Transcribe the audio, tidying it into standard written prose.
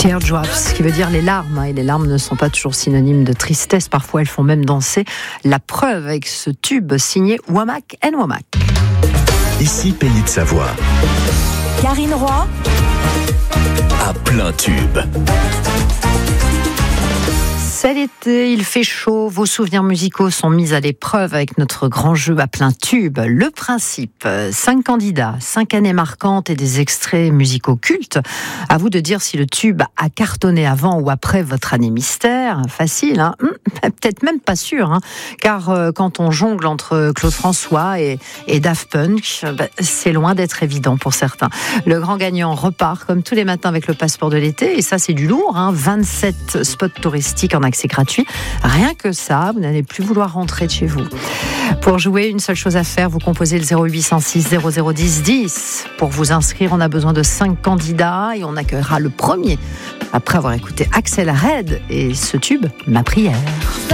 Teardrops, qui veut dire les larmes. Et les larmes ne sont pas toujours synonymes de tristesse. Parfois, elles font même danser. La preuve avec ce tube signé Womack & Womack. Ici, Pays de Savoie. Karine Roy. À plein tube. C'est l'été, il fait chaud, vos souvenirs musicaux sont mis à l'épreuve avec notre grand jeu à plein tube. Le principe, 5 candidats, 5 années marquantes et des extraits musicaux cultes. À vous de dire si le tube a cartonné avant ou après votre année mystère. Facile, hein, peut-être même pas sûr, hein, car quand on jongle entre Claude François et Daft Punk, c'est loin d'être évident pour certains. Le grand gagnant repart comme tous les matins avec le passeport de l'été, et ça c'est du lourd, hein, 27 spots touristiques en accès gratuit. Rien que ça, vous n'allez plus vouloir rentrer de chez vous. Pour jouer, une seule chose à faire, vous composez le 0806 0010 10. Pour vous inscrire, on a besoin de 5 candidats et on accueillera le premier après avoir écouté Axel Red et ce tube, Ma prière.